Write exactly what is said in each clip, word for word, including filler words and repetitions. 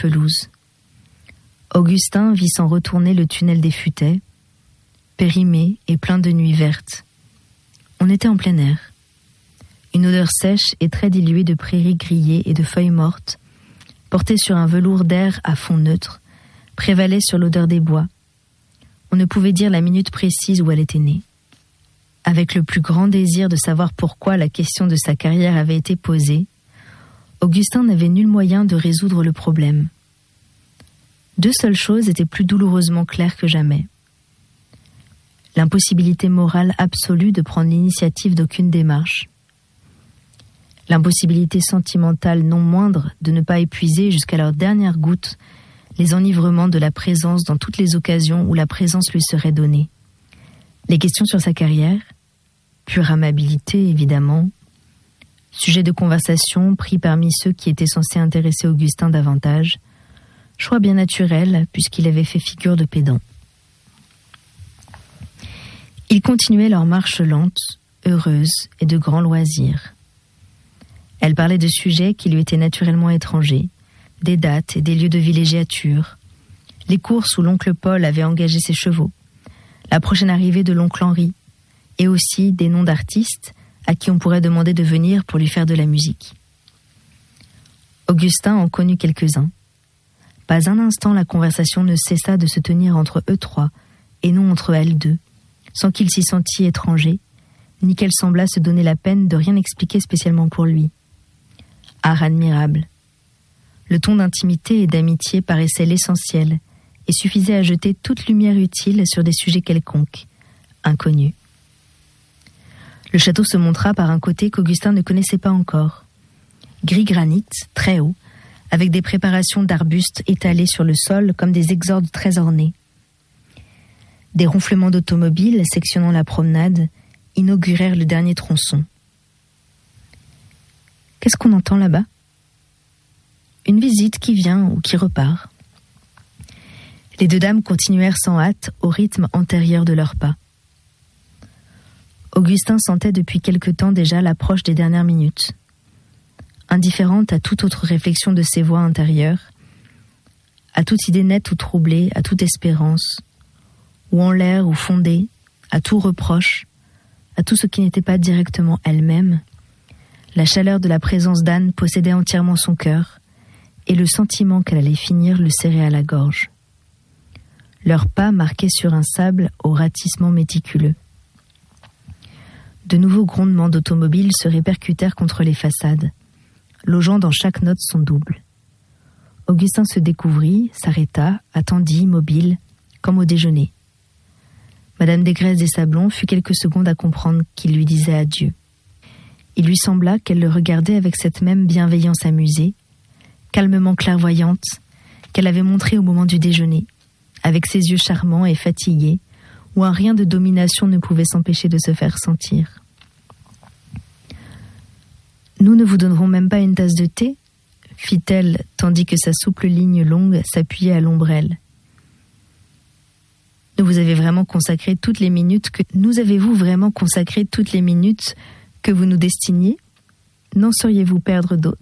pelouse. Augustin vit sans retourner le tunnel des futaies, périmé et plein de nuits vertes. On était en plein air. Une odeur sèche et très diluée de prairies grillées et de feuilles mortes, portée sur un velours d'air à fond neutre, prévalait sur l'odeur des bois. On ne pouvait dire la minute précise où elle était née. Avec le plus grand désir de savoir pourquoi la question de sa carrière avait été posée, Augustin n'avait nul moyen de résoudre le problème. Deux seules choses étaient plus douloureusement claires que jamais. L'impossibilité morale absolue de prendre l'initiative d'aucune démarche. L'impossibilité sentimentale non moindre de ne pas épuiser jusqu'à leur dernière goutte les enivrements de la présence dans toutes les occasions où la présence lui serait donnée. Les questions sur sa carrière, pure amabilité évidemment, sujet de conversation pris parmi ceux qui étaient censés intéresser Augustin davantage, choix bien naturel puisqu'il avait fait figure de pédant. Ils continuaient leur marche lente, heureuse et de grand loisir. Elle parlait de sujets qui lui étaient naturellement étrangers, des dates et des lieux de villégiature, les courses où l'oncle Paul avait engagé ses chevaux, la prochaine arrivée de l'oncle Henri, et aussi des noms d'artistes à qui on pourrait demander de venir pour lui faire de la musique. Augustin en connut quelques-uns. Pas un instant la conversation ne cessa de se tenir entre eux trois, et non entre elles deux, sans qu'il s'y sentît étranger, ni qu'elle semblât se donner la peine de rien expliquer spécialement pour lui. Art admirable. Le ton d'intimité et d'amitié paraissait l'essentiel, et suffisait à jeter toute lumière utile sur des sujets quelconques, inconnus. Le château se montra par un côté qu'Augustin ne connaissait pas encore. Gris granit, très haut, avec des préparations d'arbustes étalés sur le sol comme des exordes très ornés. Des ronflements d'automobiles sectionnant la promenade inaugurèrent le dernier tronçon. Qu'est-ce qu'on entend là-bas ? Une visite qui vient ou qui repart. Les deux dames continuèrent sans hâte au rythme antérieur de leurs pas. Augustin sentait depuis quelque temps déjà l'approche des dernières minutes. Indifférente à toute autre réflexion de ses voix intérieures, à toute idée nette ou troublée, à toute espérance, ou en l'air ou fondée, à tout reproche, à tout ce qui n'était pas directement elle-même, la chaleur de la présence d'Anne possédait entièrement son cœur, et le sentiment qu'elle allait finir le serrait à la gorge. Leurs pas marquaient sur un sable au ratissement méticuleux. De nouveaux grondements d'automobiles se répercutèrent contre les façades, logeant dans chaque note son double. Augustin se découvrit, s'arrêta, attendit, immobile, comme au déjeuner. Madame Desgrèzes des Sablons fut quelques secondes à comprendre qu'il lui disait adieu. Il lui sembla qu'elle le regardait avec cette même bienveillance amusée, calmement clairvoyante, qu'elle avait montrée au moment du déjeuner, avec ses yeux charmants et fatigués, où un rien de domination ne pouvait s'empêcher de se faire sentir. « Nous ne vous donnerons même pas une tasse de thé ?» fit-elle, tandis que sa souple ligne longue s'appuyait à l'ombrelle. « Nous vous avez vraiment consacré toutes les minutes que... Nous avez-vous vraiment consacré toutes les minutes que vous nous destiniez ? N'en sauriez-vous perdre d'autres ?»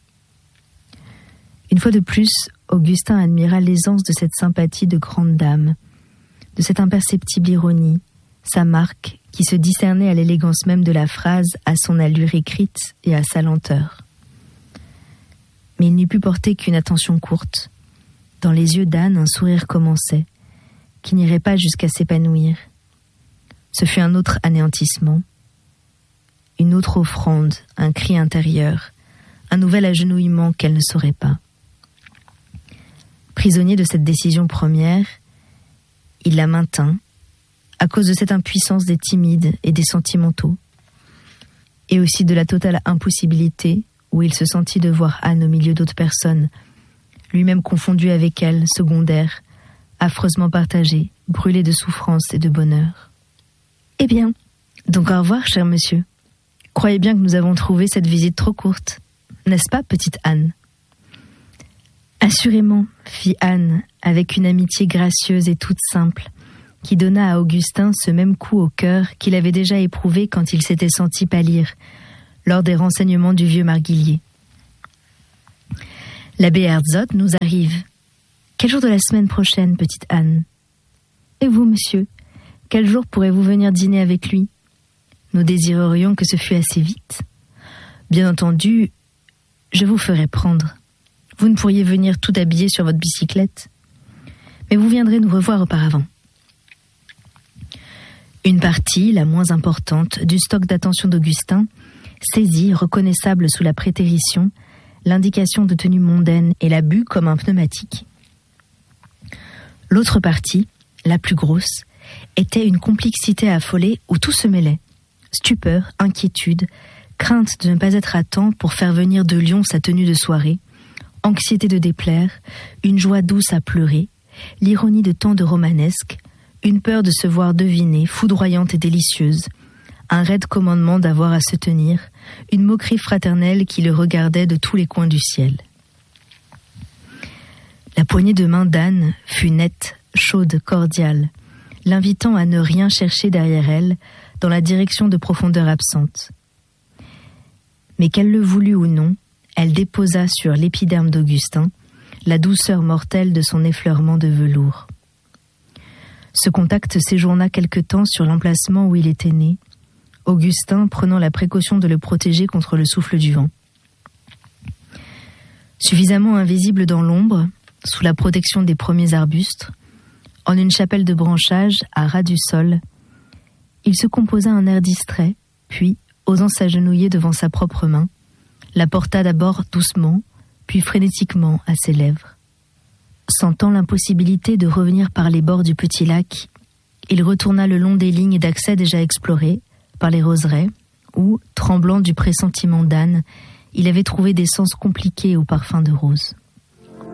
Une fois de plus, Augustin admira l'aisance de cette sympathie de grande dame, de cette imperceptible ironie, sa marque qui se discernait à l'élégance même de la phrase, à son allure écrite et à sa lenteur. Mais il n'y put porter qu'une attention courte. Dans les yeux d'Anne, un sourire commençait, qui n'irait pas jusqu'à s'épanouir. Ce fut un autre anéantissement, une autre offrande, un cri intérieur, un nouvel agenouillement qu'elle ne saurait pas. Prisonnier de cette décision première, il la maintint, à cause de cette impuissance des timides et des sentimentaux, et aussi de la totale impossibilité où il se sentit de voir Anne au milieu d'autres personnes, lui-même confondu avec elle, secondaire, affreusement partagé, brûlé de souffrance et de bonheur. « Eh bien, donc au revoir, cher monsieur. Croyez bien que nous avons trouvé cette visite trop courte, n'est-ce pas, petite Anne ?» « Assurément, fit Anne, avec une amitié gracieuse et toute simple, qui donna à Augustin ce même coup au cœur qu'il avait déjà éprouvé quand il s'était senti pâlir, lors des renseignements du vieux Marguillier. L'abbé Herzog nous arrive. Quel jour de la semaine prochaine, petite Anne? Et vous, monsieur, quel jour pourrez-vous venir dîner avec lui? Nous désirerions que ce fût assez vite. Bien entendu, je vous ferai prendre. Vous ne pourriez venir tout habillé sur votre bicyclette, mais vous viendrez nous revoir auparavant. Une partie, la moins importante, du stock d'attention d'Augustin saisit, reconnaissable sous la prétérition, l'indication de tenue mondaine et la but comme un pneumatique. L'autre partie, la plus grosse, était une complexité affolée où tout se mêlait. Stupeur, inquiétude, crainte de ne pas être à temps pour faire venir de Lyon sa tenue de soirée, anxiété de déplaire, une joie douce à pleurer, l'ironie de tant de romanesque, une peur de se voir deviner, foudroyante et délicieuse, un raide commandement d'avoir à se tenir, une moquerie fraternelle qui le regardait de tous les coins du ciel. La poignée de main d'Anne fut nette, chaude, cordiale, l'invitant à ne rien chercher derrière elle dans la direction de profondeurs absentes. Mais qu'elle le voulût ou non, elle déposa sur l'épiderme d'Augustin la douceur mortelle de son effleurement de velours. Ce contact séjourna quelque temps sur l'emplacement où il était né, Augustin prenant la précaution de le protéger contre le souffle du vent. Suffisamment invisible dans l'ombre, sous la protection des premiers arbustes, en une chapelle de branchages à ras du sol, il se composa un air distrait, puis, osant s'agenouiller devant sa propre main, la porta d'abord doucement, puis frénétiquement à ses lèvres. Sentant l'impossibilité de revenir par les bords du petit lac, il retourna le long des lignes d'accès déjà explorées, par les roseraies, où, tremblant du pressentiment d'Anne, il avait trouvé des sens compliqués au parfum de rose.